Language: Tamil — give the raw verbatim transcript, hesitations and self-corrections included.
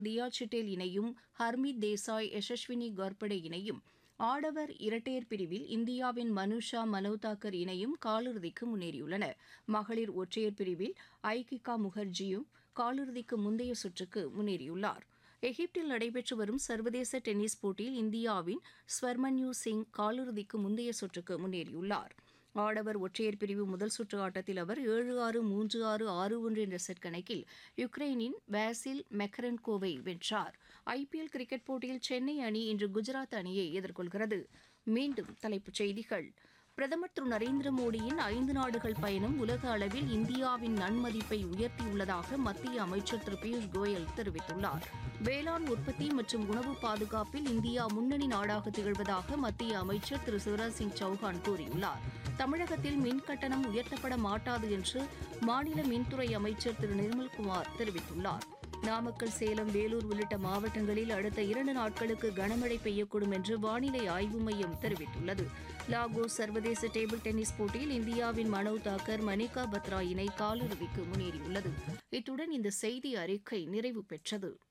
தியா சிட்டேல் இணையும், ஹர்மீத் தேசாய் யசஸ்வினி கார்படே இணையும், ஆடவர் இரட்டையர் பிரிவில் இந்தியாவின் மனுஷா மனோதாக்கர் இணையும் காலிறுதிக்கு முன்னேறியுள்ளன. மகளிர் ஒற்றையர் பிரிவில் ஐகிகா முகர்ஜியும் காலிறுதிக்கு முந்தைய சுற்றுக்கு முன்னேறியுள்ளார். எகிப்தில் நடைபெற்று வரும் சர்வதேச டென்னிஸ் போட்டியில் இந்தியாவின் ஸ்வர்மன்யூ சிங் காலிறுதிக்கு முந்தைய சுற்றுக்கு முன்னேறியுள்ளார். ஆடவர் ஒற்றையர் பிரிவு முதல் சுற்று ஆட்டத்தில் அவர் ஏழு ஆறு மூன்று ஆறு ஆறு ஒன்று என்ற செட் கணக்கில் யுக்ரைனின் வாசில் மெக்கரன்கோவை வென்றார். ஐபிஎல் கிரிக்கெட் போட்டியில் சென்னை அணி இன்று குஜராத் அணியை எதிர்கொள்கிறது. மீண்டும் தலைப்புச் செய்திகள். பிரதமர் திரு நரேந்திர மோடியின் ஐந்து நாடுகள் பயணம் உலக அளவில் இந்தியாவின் நன்மதிப்பை உயர்த்தியுள்ளதாக மத்திய அமைச்சர் திரு பியூஷ் கோயல் தெரிவித்துள்ளார். வேளாண் உற்பத்தி மற்றும் உணவு பாதுகாப்பில் இந்தியா முன்னணி நாடாக திகழ்வதாக மத்திய அமைச்சர் திரு சிவராஜ் சிங் சௌஹான் கூறியுள்ளார். தமிழகத்தில் மின் கட்டணம் உயர்த்தப்பட மாட்டாது என்று மாநில மின்துறை அமைச்சர் திரு நிர்மல்குமார் தெரிவித்துள்ளார். நாமக்கல், சேலம், வேலூர் உள்ளிட்ட மாவட்டங்களில் அடுத்த இரண்டு நாட்களுக்கு கனமழை பெய்யக்கூடும் என்று வானிலை ஆய்வு மையம் தெரிவித்துள்ளது. லாகோஸ் சர்வதேச டேபிள் டென்னிஸ் போட்டியில் இந்தியாவின் மனோவ் தாக்கர், மணிகா பத்ரா இணை காலிறுதிக்கு முன்னேறியுள்ளது. இத்துடன் இந்த செய்தி அறிக்கை நிறைவு பெற்றது.